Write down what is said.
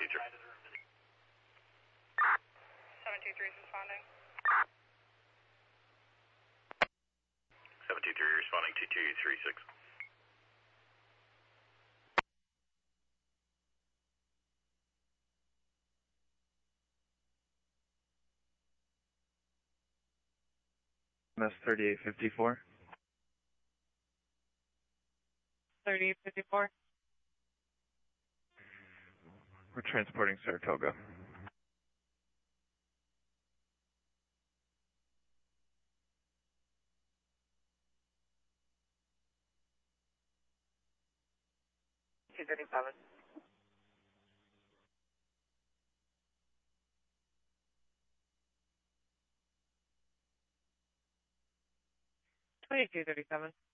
723 is responding. 723 responding 2236. MS 3854. 3854. We're transporting Saratoga. $237. 2237.